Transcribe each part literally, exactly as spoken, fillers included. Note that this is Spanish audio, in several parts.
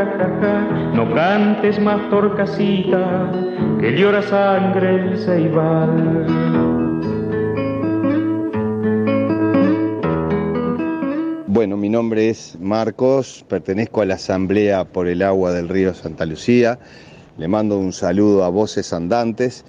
No cantes más, Torcasita, que llora sangre el ceibal. Bueno, mi nombre es Marcos, pertenezco a la Asamblea por el Agua del Río Santa Lucía. Le mando un saludo a Voces Andantes.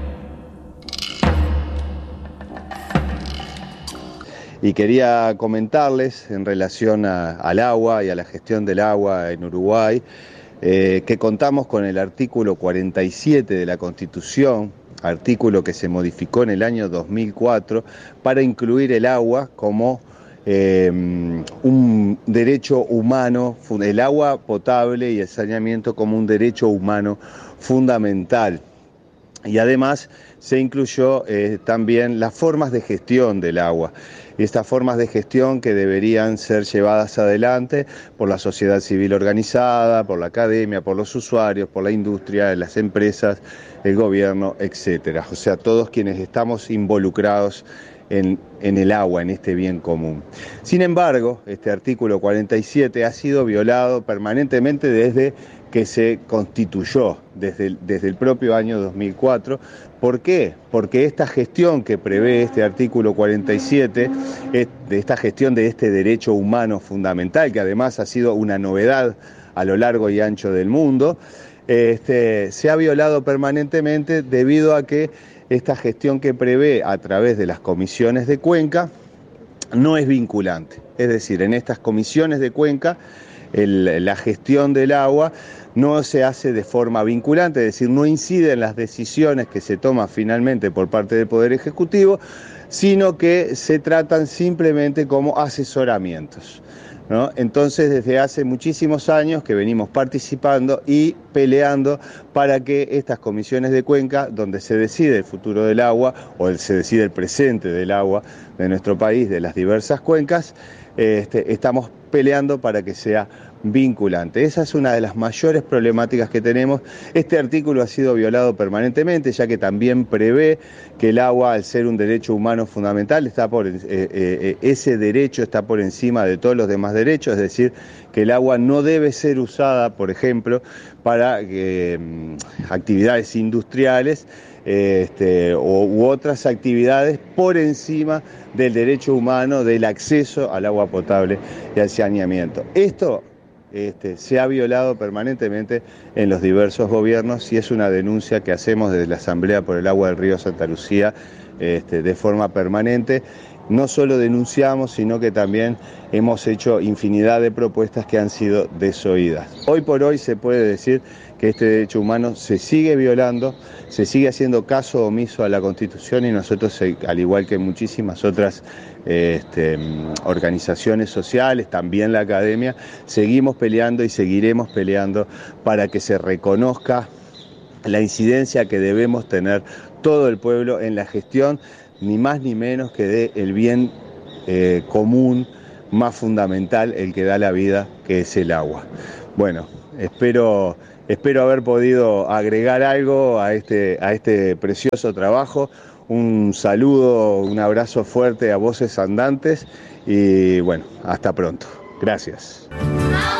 Y quería comentarles en relación a, al agua y a la gestión del agua en Uruguay, eh, que contamos con el artículo cuarenta y siete de la Constitución, artículo que se modificó en el año dos mil cuatro, para incluir el agua como eh, un derecho humano, el agua potable y el saneamiento como un derecho humano fundamental. Y además se incluyó eh, también las formas de gestión del agua. Estas formas de gestión que deberían ser llevadas adelante por la sociedad civil organizada, por la academia, por los usuarios, por la industria, las empresas, el gobierno, etcétera. O sea, todos quienes estamos involucrados en, en el agua, en este bien común. Sin embargo, este artículo cuarenta y siete ha sido violado permanentemente desde que se constituyó, desde el, desde el propio año dos mil cuatro. ¿Por qué? Porque esta gestión que prevé este artículo cuarenta y siete, de esta gestión de este derecho humano fundamental, que además ha sido una novedad a lo largo y ancho del mundo, este, se ha violado permanentemente debido a que esta gestión que prevé a través de las comisiones de cuenca no es vinculante. Es decir, en estas comisiones de cuenca, el, la gestión del agua no se hace de forma vinculante, es decir, no incide en las decisiones que se toman finalmente por parte del Poder Ejecutivo, sino que se tratan simplemente como asesoramientos, ¿no? Entonces, desde hace muchísimos años que venimos participando y peleando para que estas comisiones de cuenca, donde se decide el futuro del agua o se decide el presente del agua de nuestro país, de las diversas cuencas, este, estamos peleando para que sea vinculante. Esa es una de las mayores problemáticas que tenemos. Este artículo ha sido violado permanentemente, ya que también prevé que el agua, al ser un derecho humano fundamental, está por, eh, eh, ese derecho está por encima de todos los demás derechos, es decir, que el agua no debe ser usada, por ejemplo, para eh, actividades industriales, Este, o, u otras actividades por encima del derecho humano del acceso al agua potable y al saneamiento. Esto este, se ha violado permanentemente en los diversos gobiernos y es una denuncia que hacemos desde la Asamblea por el Agua del Río Santa Lucía este, de forma permanente. No solo denunciamos, sino que también hemos hecho infinidad de propuestas que han sido desoídas. Hoy por hoy se puede decir que este derecho humano se sigue violando, se sigue haciendo caso omiso a la Constitución y nosotros, al igual que muchísimas otras este, organizaciones sociales, también la academia, seguimos peleando y seguiremos peleando para que se reconozca la incidencia que debemos tener todo el pueblo en la gestión, ni más ni menos que de el bien eh, común más fundamental, el que da la vida, que es el agua. Bueno, espero, espero haber podido agregar algo a este, a este precioso trabajo. Un saludo, un abrazo fuerte a Voces Andantes y bueno, hasta pronto. Gracias.